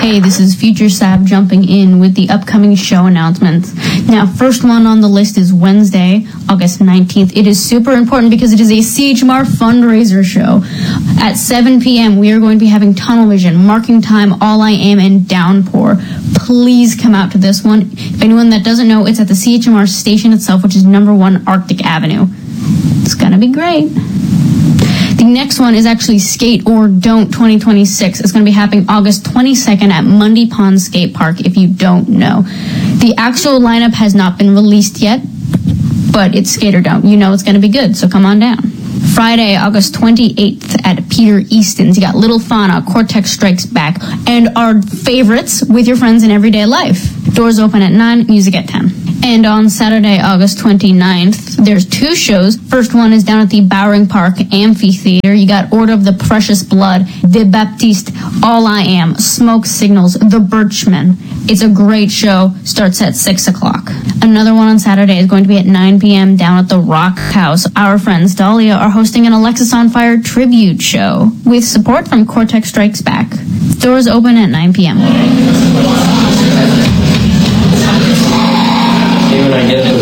Hey, this is Future Sav jumping in with the upcoming show announcements. Now, first one on the list is Wednesday, August 19th. It is super important because it is a CHMR fundraiser show. At 7 p.m., we are going to be having Tunnel Vision, Marking Time, All I Am, and Downpour. Please come out to this one. If anyone that doesn't know, it's at the CHMR station itself, which is number 1 Arctic Avenue. It's going to be great. The next one is actually Skate or Don't 2026. It's going to be happening August 22nd at Mundy Pond Skate Park, if you don't know. The actual lineup has not been released yet, but it's Skate or Don't. You know it's going to be good, so come on down. Friday, August 28th at Peter Easton's. You got Little Fauna, Cortex Strikes Back, and our favorites, With Your Friends in Everyday Life. Doors open at 9, music at 10. And on Saturday, August 29th, there's 2 shows. First one is down at the Bowring Park Amphitheater. You got Order of the Precious Blood, The Baptiste, All I Am, Smoke Signals, The Birchmen. It's a great show. Starts at 6 o'clock. Another one on Saturday is going to be at 9 p.m. down at the Rock House. Our friends Dahlia are hosting an Alexis on Fire tribute show with support from Cortex Strikes Back. Doors open at 9 p.m. When I get